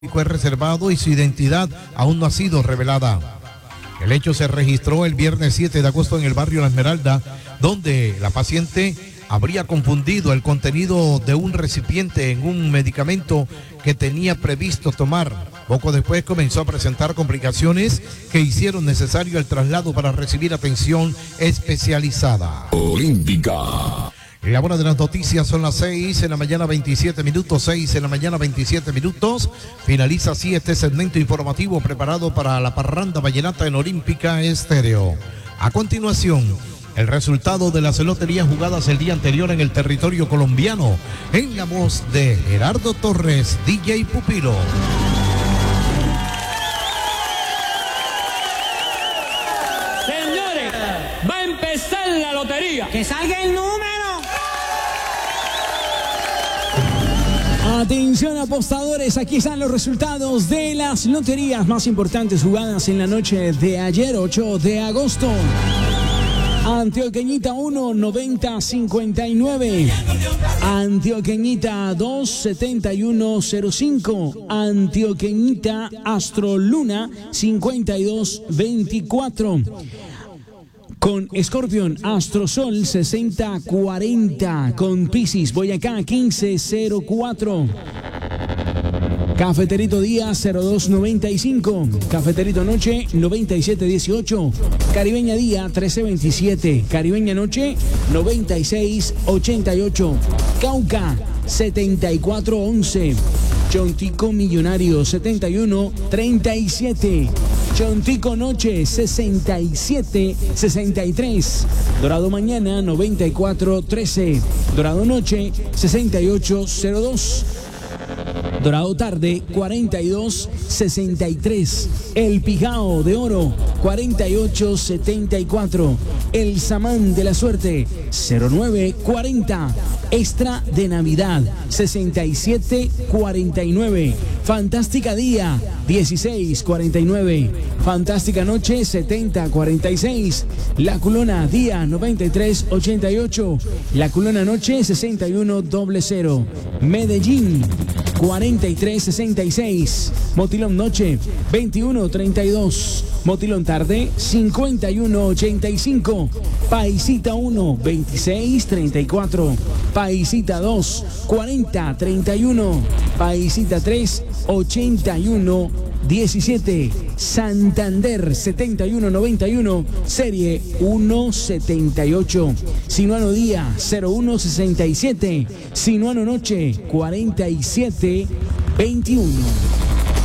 es reservado y su identidad aún no ha sido revelada. El hecho se registró el viernes 7 de agosto en el barrio La Esmeralda, donde la paciente habría confundido el contenido de un recipiente en un medicamento que tenía previsto tomar. Poco después comenzó a presentar complicaciones que hicieron necesario el traslado para recibir atención especializada. Olímpica. La hora de las noticias son las 6 en la mañana 27 minutos, 6 en la mañana 27 minutos. Finaliza así este segmento informativo preparado para la parranda vallenata en Olímpica Estéreo. A continuación, el resultado de las loterías jugadas el día anterior en el territorio colombiano, en la voz de Gerardo Torres, DJ Pupilo. Señores, va a empezar la lotería. ¡Que salga el número! Atención apostadores, aquí están los resultados de las loterías más importantes jugadas en la noche de ayer, 8 de agosto. Antioqueñita 1, 90-59. Antioqueñita 2, 71-05. Antioqueñita Astroluna 52-24. Con Escorpión, Astrosol 60-40. Con Piscis, Boyacá 15-04. Cafeterito Día 02-95. Cafeterito Noche 97-18. Caribeña Día 13-27. Caribeña Noche 96-88. Cauca 74-11. Chontico Millonario 71-37. Chontico Noche 67-63. Dorado Mañana 94-13. Dorado Noche 68-02. Dorado Tarde 42-63. El Pijao de Oro 48-74. El Samán de la Suerte 09-40. Extra de Navidad 67-49. Fantástica Día 16-49. Fantástica Noche 70-46. La Culona Día 93-88. La Culona Noche 61-00. Medellín 43-66. Motilón Noche 21-32. Motilón Tarde 51-85. Paisita 1 26-34. Paisita 2 40-31. Paisita 3 81-17. Santander 71-91. Serie 1-78. Sinuano Día 01-67. Sinuano Noche 47-21.